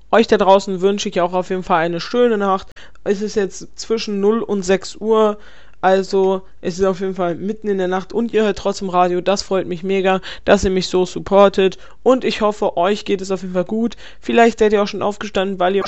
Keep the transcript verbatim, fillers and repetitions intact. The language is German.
Euch da draußen wünsche ich auch auf jeden Fall eine schöne Nacht. Es ist jetzt zwischen null und sechs Uhr. Also es ist auf jeden Fall mitten in der Nacht und ihr hört trotzdem Radio. Das freut mich mega, dass ihr mich so supportet. Und ich hoffe, euch geht es auf jeden Fall gut. Vielleicht seid ihr auch schon aufgestanden, weil ihr